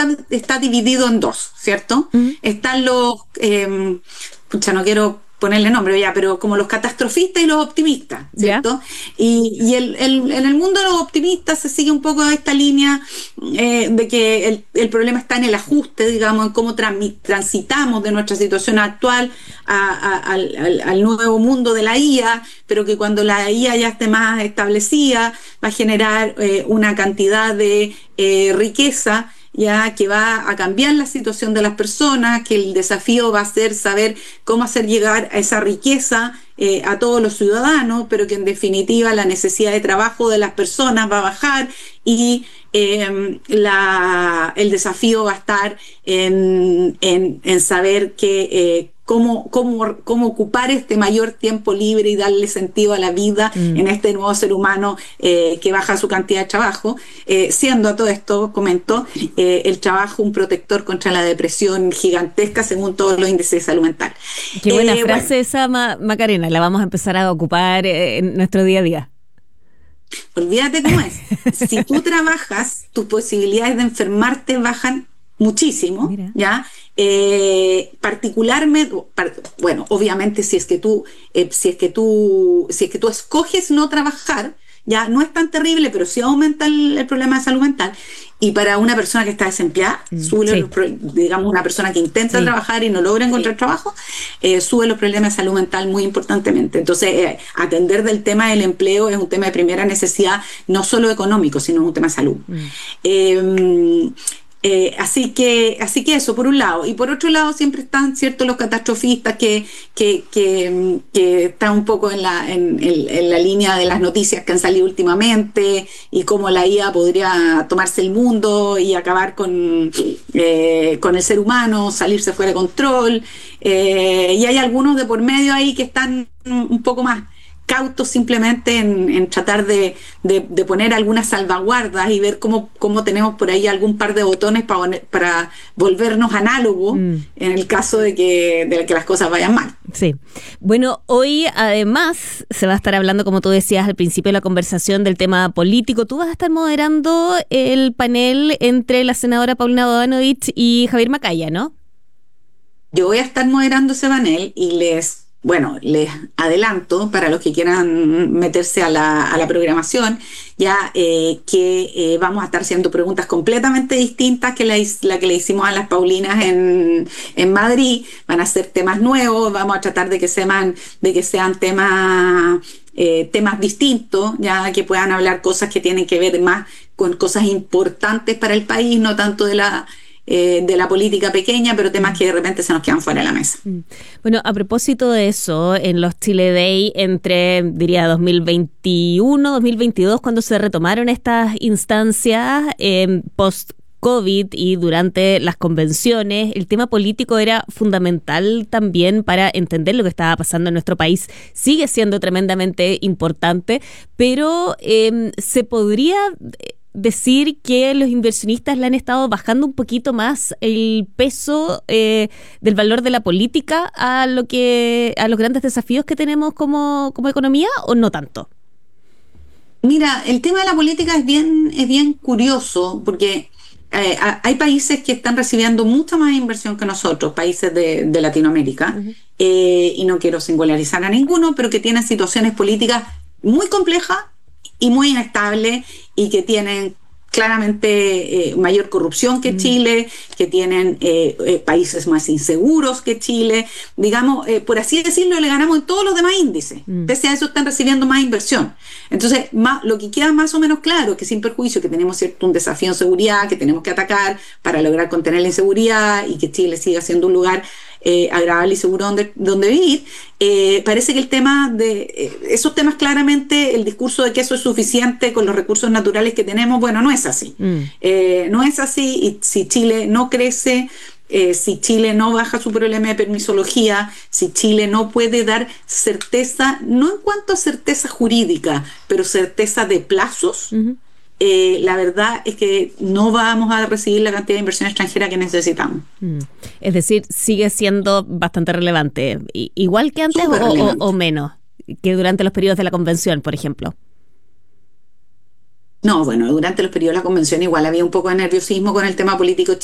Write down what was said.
está dividido en dos, ¿cierto? Están los, no quiero ponerle nombre ya, pero como los catastrofistas y los optimistas, ¿cierto? Y en el mundo de los optimistas se sigue un poco esta línea de que el problema está en el ajuste, digamos, en cómo transitamos de nuestra situación actual al nuevo mundo de la IA, pero que cuando la IA ya esté más establecida va a generar una cantidad de riqueza ya que va a cambiar la situación de las personas, que el desafío va a ser saber cómo hacer llegar a esa riqueza a todos los ciudadanos, pero que en definitiva la necesidad de trabajo de las personas va a bajar y el desafío va a estar en saber que cómo ocupar este mayor tiempo libre y darle sentido a la vida en este nuevo ser humano que baja su cantidad de trabajo, siendo a todo esto, comento, el trabajo un protector contra la depresión gigantesca según todos los índices de salud mental. Qué buena frase esa, Macarena, la vamos a empezar a ocupar en nuestro día a día. Olvídate cómo es. Si tú trabajas, tus posibilidades de enfermarte bajan muchísimo. Mira. ¿Ya? Particularmente, bueno, obviamente si es que tú escoges no trabajar, ya no es tan terrible, pero sí aumenta el problema de salud mental. Y para una persona que está desempleada, digamos una persona que intenta trabajar y no logra encontrar trabajo, sube los problemas de salud mental muy importantemente. Entonces, atender del tema del empleo es un tema de primera necesidad, no solo económico, sino un tema de salud. Así que eso por un lado, y por otro lado siempre están ciertos los catastrofistas que están un poco en la línea de las noticias que han salido últimamente y cómo la IA podría tomarse el mundo y acabar con el ser humano, salirse fuera de control, y hay algunos de por medio ahí que están un poco más cautos simplemente en tratar de poner algunas salvaguardas y ver cómo tenemos por ahí algún par de botones para volvernos análogos en el caso de que las cosas vayan mal. Sí. Bueno, hoy además se va a estar hablando, como tú decías al principio de la conversación, del tema político. Tú vas a estar moderando el panel entre la senadora Paulina Bodanovich y Javier Macaya, ¿no? Yo voy a estar moderando ese panel y les adelanto para los que quieran meterse a la programación, ya que vamos a estar haciendo preguntas completamente distintas que la que le hicimos a las Paulinas en Madrid. Van a ser temas nuevos, vamos a tratar de que sean temas distintos, ya que puedan hablar cosas que tienen que ver más con cosas importantes para el país, no tanto de la política pequeña, pero temas que de repente se nos quedan fuera de la mesa. Bueno, a propósito de eso, en los Chile Day entre, diría, 2021, 2022, cuando se retomaron estas instancias post-COVID y durante las convenciones, el tema político era fundamental también para entender lo que estaba pasando en nuestro país. Sigue siendo tremendamente importante, pero se podría decir que los inversionistas le han estado bajando un poquito más el peso del valor de la política a los grandes desafíos que tenemos como economía, ¿o no tanto? Mira, el tema de la política es bien curioso porque hay países que están recibiendo mucha más inversión que nosotros, países de Latinoamérica, y no quiero singularizar a ninguno, pero que tienen situaciones políticas muy complejas y muy inestables y que tienen claramente mayor corrupción que Chile, que tienen países más inseguros que Chile, digamos, por así decirlo, le ganamos en todos los demás índices, pese a eso están recibiendo más inversión. Entonces, lo que queda más o menos claro es que sin perjuicio que tenemos un desafío en seguridad que tenemos que atacar para lograr contener la inseguridad y que Chile siga siendo un lugar agradable y seguro donde vivir, parece que el tema de esos temas, claramente el discurso de que eso es suficiente con los recursos naturales que tenemos, bueno, no es así. No es así, y si Chile no crece, si Chile no baja su problema de permisología, si Chile no puede dar certeza, no en cuanto a certeza jurídica, pero certeza de plazos, la verdad es que no vamos a recibir la cantidad de inversión extranjera que necesitamos. Es decir, sigue siendo bastante relevante, igual que antes o menos que durante los periodos de la convención, por ejemplo. No, bueno, durante los periodos de la convención igual había un poco de nerviosismo con el tema político